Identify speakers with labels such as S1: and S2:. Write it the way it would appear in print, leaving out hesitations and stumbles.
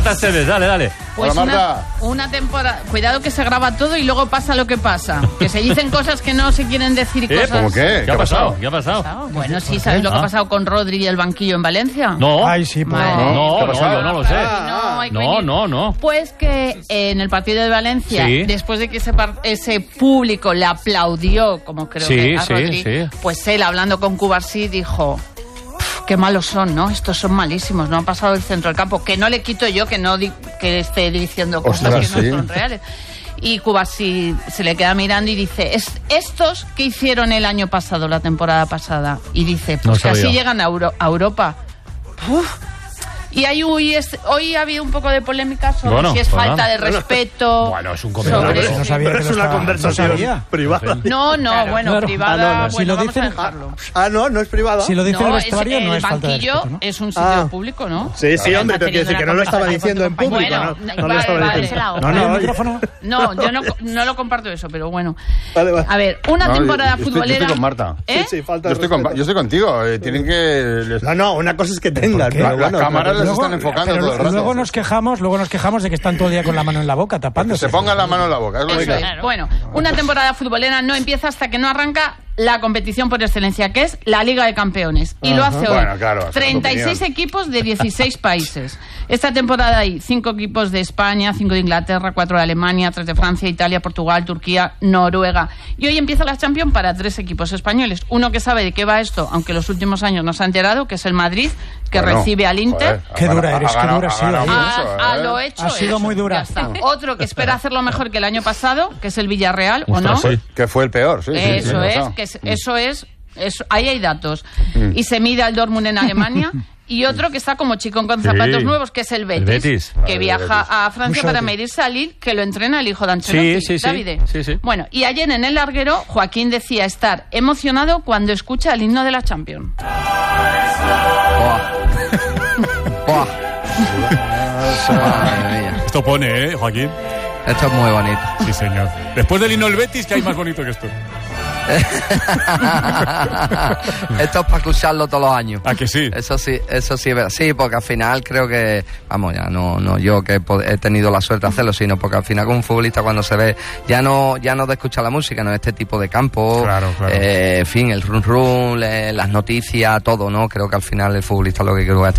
S1: Marta Esteves, dale.
S2: Pues
S3: hola, Marta.
S2: Una temporada... Cuidado que se graba todo y luego pasa lo que pasa. Que se dicen cosas que no se quieren decir y cosas...
S3: ¿Cómo qué?
S1: ¿Qué ha pasado?
S2: Bueno, sí, ¿sabes lo que ha pasado con Rodri y el banquillo en Valencia?
S1: No.
S4: Ay, sí, pues.
S1: No, yo no lo sé. No.
S2: Pues que en el partido de Valencia,
S1: Sí.
S2: después de que ese público le aplaudió, como creo que a Rodri, pues él, hablando con Cubarsí, dijo... Qué malos son, ¿no? Estos son malísimos, no han pasado el centro del campo. Que no le quito yo que esté diciendo cosas que no son reales. Y Cubarsí se le queda mirando y dice, estos que hicieron el año pasado, la temporada pasada, y dice, pues que así llegan a Europa. Uf. Y hoy ha habido un poco de polémica sobre si es falta de respeto.
S1: Bueno, es un comentario.
S4: No sabía que
S5: es una conversación privada.
S2: No, bueno, privada.
S4: No. Si lo
S2: vamos
S4: dicen,
S2: a dejarlo.
S5: No es privada.
S4: Si lo dice el vestuario, no es falta de
S2: banquillo,
S4: respeto, ¿no?
S2: es un sitio público, ¿no?
S5: Sí, hombre, pero quiero decir que no lo estaba diciendo en público.
S2: Bueno,
S5: no lo estaba diciendo.
S4: ¿El micrófono?
S2: No, yo no lo comparto eso, pero bueno.
S5: Vale.
S2: A ver, una temporada futbolera...
S3: Yo estoy con Marta.
S5: Sí, falta de
S3: Yo estoy contigo. Tienen que...
S5: No, una cosa es que tengan.
S3: Las cámaras les están enfocando todo el rato.
S4: Luego nos quejamos de que están todo el día con la mano en la boca, tapándose.
S3: Se pongan la mano en la boca.
S2: Eso es. Bueno, una temporada futbolera no empieza hasta que no arranca la competición por excelencia, que es la Liga de Campeones. Y lo hace hoy.
S3: Bueno, claro,
S2: 36 equipos de 16 países. Esta temporada hay 5 equipos de España, 5 de Inglaterra, 4 de Alemania, 3 de Francia, Italia, Portugal, Turquía, Noruega. Y hoy empieza la Champions para 3 equipos españoles. Uno que sabe de qué va esto, aunque los últimos años no se ha enterado, que es el Madrid, que recibe al Inter.
S4: Qué dura eres, qué dura has sido.
S2: Lo hecho.
S4: Ha sido muy dura.
S2: Otro que espera hacerlo mejor que el año pasado, que es el Villarreal, ¿o no?
S1: Sí.
S3: Que fue el peor, sí.
S2: Eso es, ahí hay datos. Y se mide al Dortmund en Alemania. Y otro que está como chicón con zapatos nuevos, que es el Betis. Que viaja a Francia para medirse al Lille, que lo entrena el hijo de Ancelotti, Davide.
S1: Sí.
S2: Bueno, y ayer en el larguero, Joaquín decía estar emocionado cuando escucha el himno de la Champions.
S1: Esto pone, Joaquín.
S6: Esto es muy bonito.
S1: Sí, señor. Después del himno del Betis, ¿qué hay más bonito que esto?
S6: Esto es para escucharlo todos los años.
S1: ¿A que sí?
S6: Eso sí, sí, porque al final creo que, vamos, ya no yo que he tenido la suerte de hacerlo, sino porque al final con un futbolista cuando se ve, ya no de escuchar la música, no este tipo de campo,
S1: claro.
S6: En fin, el run, las noticias, todo, ¿no? Creo que al final el futbolista lo que creo que